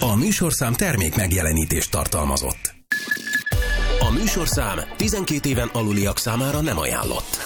A műsorszám termék megjelenítést tartalmazott. A műsorszám 12 éven aluliak számára nem ajánlott.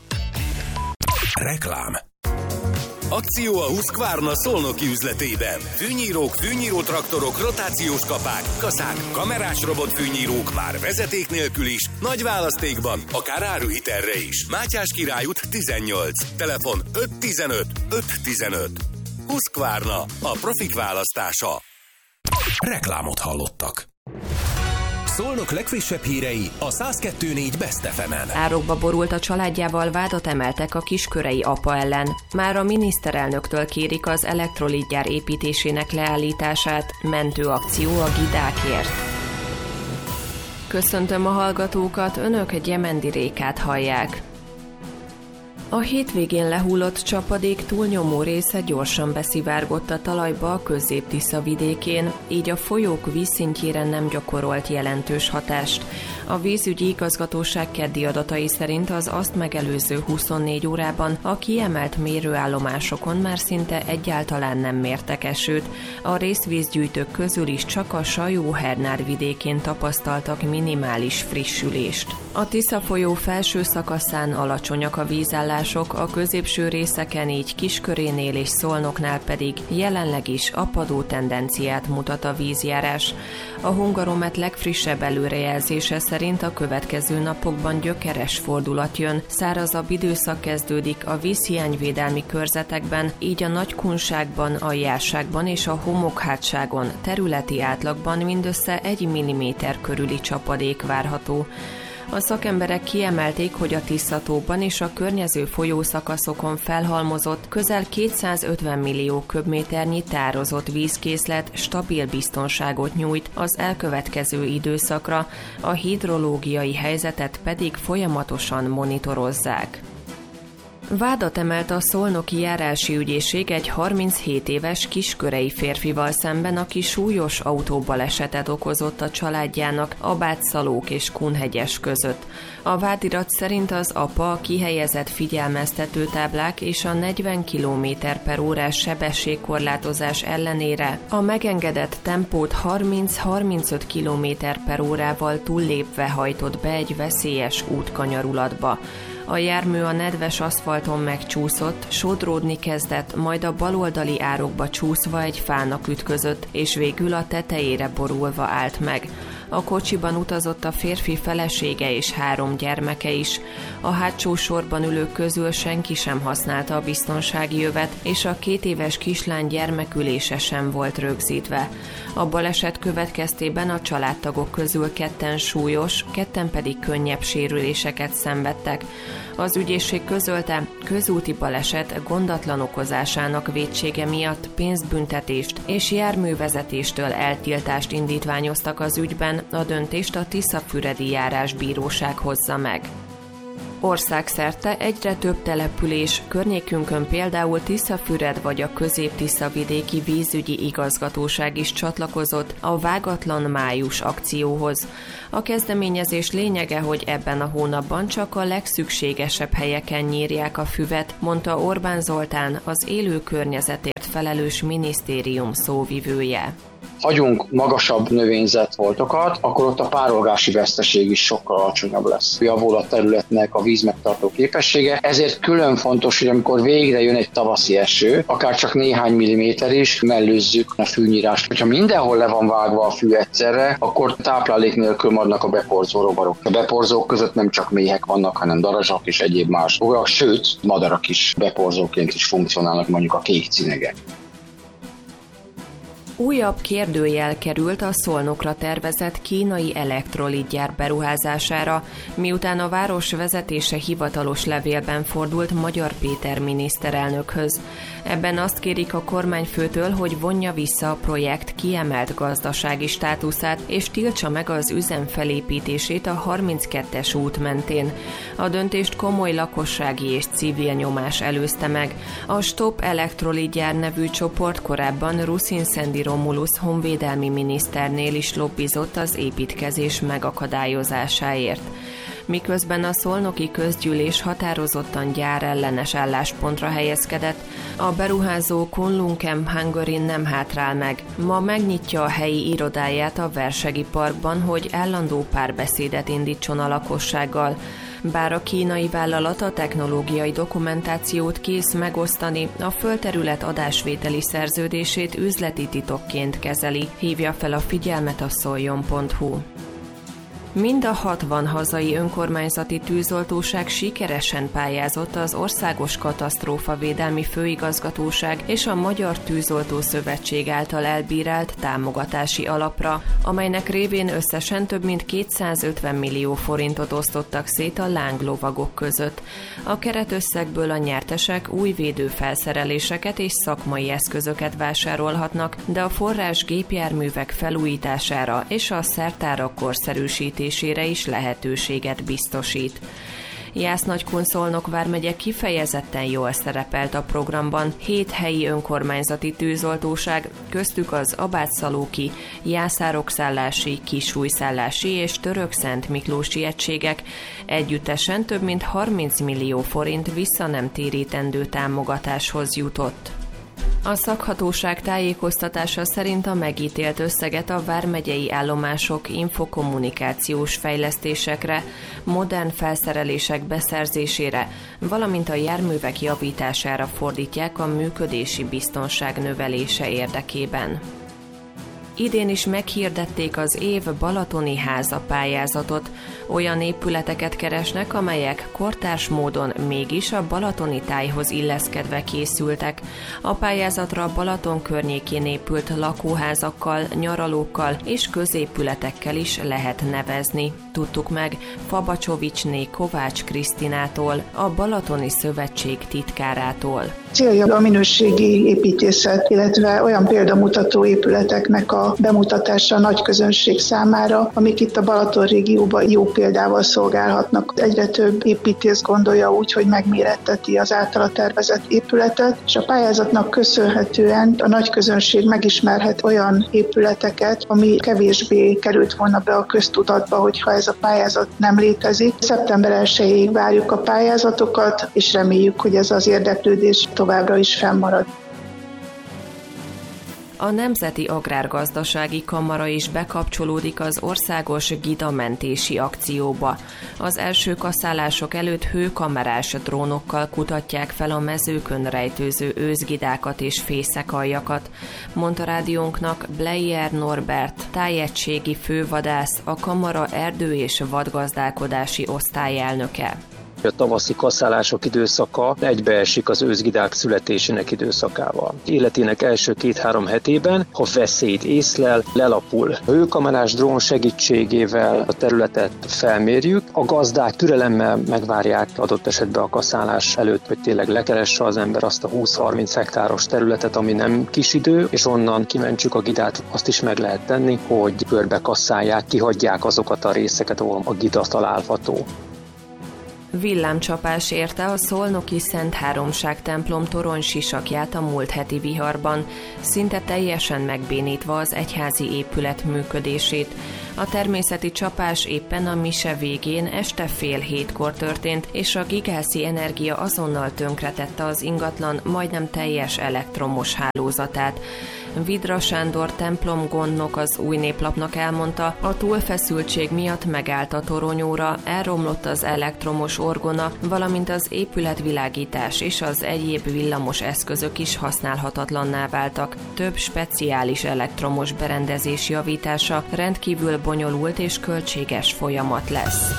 Reklám. Akció a Husqvarna szolnoki üzletében. Fűnyírók, fűnyírótraktorok, rotációs kapák, kaszák, kamerás robotfűnyírók már vezeték nélkül is, nagy választékban, akár áruhitelre is. Mátyás Király út 18. Telefon 515 515. Husqvarna, a profik választása. Reklámot hallottak. Szolnok legfrissebb hírei a 102.4 Best FM-en. Árokba borult a családjával, vádat emeltek a kiskörei apa ellen. Már a miniszterelnöktől kérik az elektrolitgyár építésének leállítását, mentőakció a gidákért. Köszöntöm a hallgatókat, önök Gyemendi Rékát hallják. A hétvégén lehullott csapadék túlnyomó része gyorsan beszivárgott a talajba a Közép-Tisza vidékén, így a folyók vízszintjére nem gyakorolt jelentős hatást. A vízügyi igazgatóság keddi adatai szerint az azt megelőző 24 órában a kiemelt mérőállomásokon már szinte egyáltalán nem mértek esőt. A részvízgyűjtők közül is csak a Sajó-Hernár vidékén tapasztaltak minimális frissülést. A Tisza folyó felső szakaszán alacsonyak a vízállások, a középső részeken, így Kiskörénél és Szolnoknál pedig jelenleg is apadó tendenciát mutat a vízjárás. A Hungaromet legfrissebb előrejelzése szerint a következő napokban gyökeres fordulat jön, szárazabb időszak kezdődik a vízhiányvédelmi körzetekben, így a Nagykunságban, a Járságban és a Homokhátságon területi átlagban mindössze 1 mm körüli csapadék várható. A szakemberek kiemelték, hogy a Tiszatóban és a környező folyószakaszokon felhalmozott közel 250 millió köbméternyi tározott vízkészlet stabil biztonságot nyújt az elkövetkező időszakra, a hidrológiai helyzetet pedig folyamatosan monitorozzák. Vádat emelt a Szolnoki Járási Ügyészség egy 37 éves kiskörei férfival szemben, aki súlyos autóbalesetet okozott a családjának Abátszalók és Kunhegyes között. A vádirat szerint az apa a kihelyezett figyelmeztetőtáblák és a 40 km/h sebességkorlátozás ellenére a megengedett tempót 30-35 km/h túllépve hajtott be egy veszélyes útkanyarulatba. A jármű a nedves aszfalton megcsúszott, sodródni kezdett, majd a baloldali árokba csúszva egy fának ütközött, és végül a tetejére borulva állt meg. A kocsiban utazott a férfi felesége és 3 gyermeke is. A hátsó sorban ülők közül senki sem használta a biztonsági övet, és a 2 éves kislány gyermekülése sem volt rögzítve. A baleset következtében a családtagok közül 2 súlyos, 2 pedig könnyebb sérüléseket szenvedtek. Az ügyészség közölte, közúti baleset gondatlan okozásának vétsége miatt pénzbüntetést és járművezetéstől eltiltást indítványoztak az ügyben, a döntést a Tiszafüredi Járásbíróság hozza meg. Országszerte egyre több település, környékünkön például Tiszafüred vagy a Közép-Tiszavidéki Vízügyi Igazgatóság is csatlakozott a Vágatlan május akcióhoz. A kezdeményezés lényege, hogy ebben a hónapban csak a legszükségesebb helyeken nyírják a füvet, mondta Orbán Zoltán, az élő környezetért felelős minisztérium szóvivője. Hagyunk magasabb növényzetfoltokat, akkor ott a párolgási veszteség is sokkal alacsonyabb lesz. Javul a területnek a vízmegtartó képessége, ezért külön fontos, hogy amikor végre jön egy tavaszi eső, akár csak néhány milliméter is, mellőzzük a fűnyírást. Hogyha mindenhol le van vágva a fű egyszerre, akkor táplálék nélkül maradnak a beporzó rovarok. A beporzók között nem csak méhek vannak, hanem darazsak és egyéb más rovarok, sőt, madarak is beporzóként is funkcionálnak, mondjuk a kék cinegek. Újabb kérdőjel került a Szolnokra tervezett kínai elektrolitgyár beruházására, miután a város vezetése hivatalos levélben fordult Magyar Péter miniszterelnökhöz. Ebben azt kérik a kormányfőtől, hogy vonja vissza a projekt kiemelt gazdasági státuszát, és tiltsa meg az üzem felépítését a 32-es út mentén. A döntést komoly lakossági és civil nyomás előzte meg. A Stop Elektrolitgyár nevű csoport korábban Rusin-Szendi Romulusz honvédelmi miniszternél is lobbizott az építkezés megakadályozásáért. miközben a szolnoki közgyűlés határozottan gyárellenes álláspontra helyezkedett. A beruházó Kunlunkem Hungary nem hátrál meg. Ma megnyitja a helyi irodáját a Versegi Parkban, hogy állandó párbeszédet indítson a lakossággal. Bár a kínai vállalat a technológiai dokumentációt kész megosztani, a földterület adásvételi szerződését üzleti titokként kezeli, hívja fel a figyelmet a szoljon.hu. Mind a 60 hazai önkormányzati tűzoltóság sikeresen pályázott az Országos Katasztrófavédelmi Főigazgatóság és a Magyar Tűzoltó Szövetség által elbírált támogatási alapra, amelynek révén összesen több mint 250 millió forintot osztottak szét a lánglovagok között. A keretösszegből a nyertesek új védőfelszereléseket és szakmai eszközöket vásárolhatnak, de a forrás gépjárművek felújítására és a szertárak korszerűsítésére is lehetőséget biztosít. Jász-Nagykun-Szolnok vármegye kifejezetten jól szerepelt a programban. 7 helyi önkormányzati tűzoltóság, köztük az Abátszalóki, Jászárokszállási, Kisújszállási és Törökszent Miklósi egységek együttesen több mint 30 millió forint vissza nem térítendő támogatáshoz jutott. A szakhatóság tájékoztatása szerint a megítélt összeget a vármegyei állomások infokommunikációs fejlesztésekre, modern felszerelések beszerzésére, valamint a járművek javítására fordítják a működési biztonság növelése érdekében. Idén is meghirdették az év balatoni háza pályázatot. Olyan épületeket keresnek, amelyek kortárs módon mégis a balatoni tájhoz illeszkedve készültek. A pályázatra Balaton környékén épült lakóházakkal, nyaralókkal és középületekkel is lehet nevezni. Tudtuk meg Fabacsovicsné Kovács Krisztinától, a Balatoni Szövetség titkárától. Célja a minőségi építészet, illetve olyan példamutató épületeknek a bemutatása a nagy közönség számára, amik itt a Balaton régióban jó példával szolgálhatnak. Egyre több építész gondolja úgy, hogy megméretteti az általa tervezett épületet, és a pályázatnak köszönhetően a nagy közönség megismerhet olyan épületeket, ami kevésbé került volna be a köztudatba, hogyha ez a pályázat nem létezik. Szeptember 1-ig várjuk a pályázatokat, és reméljük, hogy ez az érdeklődés továbbra is fennmarad. A Nemzeti Agrárgazdasági Kamara is bekapcsolódik az országos gidamentési akcióba. Az első kaszálások előtt hőkamerás drónokkal kutatják fel a mezőkön rejtőző őszgidákat és fészekaljakat, mondta rádiónknak Bleyer Norbert, tájegységi fővadász, a Kamara erdő- és vadgazdálkodási osztályelnöke. A tavaszi kaszálások időszaka egybeesik az őszgidák születésének időszakával. Életének első 2-3 hetében, ha veszélyt észlel, lelapul. A hőkamerás drón segítségével a területet felmérjük. A gazdák türelemmel megvárják adott esetben a kaszálás előtt, hogy tényleg lekeresse az ember azt a 20-30 hektáros területet, ami nem kis idő, és onnan kimentsük a gidát. Azt is meg lehet tenni, hogy körbe kasszálják, kihagyják azokat a részeket, ahol a gida található. Villámcsapás érte a szolnoki Szent Háromság templom toronysisakját a múlt heti viharban, szinte teljesen megbénítva az egyházi épület működését. A természeti csapás éppen a mise végén este 6:30-kor történt, és a Gigászi Energia azonnal tönkretette az ingatlan majdnem teljes elektromos hálózatát. Vidra Sándor templomgondnok az Új Néplapnak elmondta, a túlfeszültség miatt megállt a toronyóra, elromlott az elektromos orgona, valamint az épületvilágítás és az egyéb villamos eszközök is használhatatlanná váltak. Több speciális elektromos berendezés javítása rendkívül bonyolult és költséges folyamat lesz.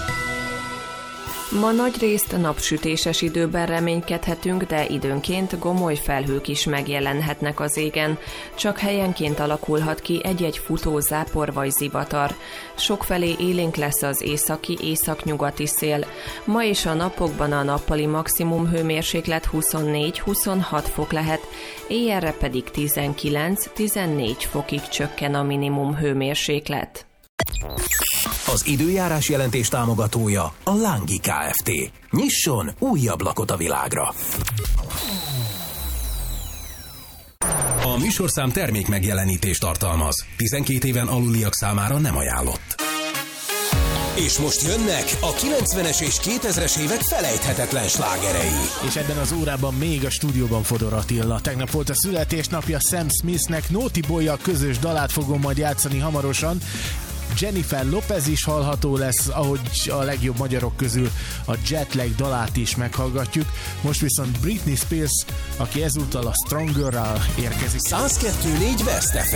Ma nagyrészt napsütéses időben reménykedhetünk, de időnként gomoly felhők is megjelenhetnek az égen. Csak helyenként alakulhat ki egy-egy futó zápor vagy zivatar. Sokfelé élénk lesz az északi-északnyugati szél. Ma és a napokban a nappali maximum hőmérséklet 24-26 fok lehet, éjjelre pedig 19-14 fokig csökken a minimum hőmérséklet. Az időjárás jelentés támogatója a Lángi Kft. Nyisson új ablakot a világra! A műsorszám termék megjelenítést tartalmaz. 12 éven aluliak számára nem ajánlott. És most jönnek a 90-es és 2000-es évek felejthetetlen slágerei. És ebben az órában még a stúdióban Fodor Attila. Tegnap volt a születésnapja Sam Smithnek, Naughty Boy-jal közös dalát fogom majd játszani hamarosan. Jennifer Lopez is hallható lesz, ahogy a legjobb magyarok közül a Jetlag dalát is meghallgatjuk. Most viszont Britney Spears, aki ezúttal a Stronger-ral érkezik. 102.4 West FM.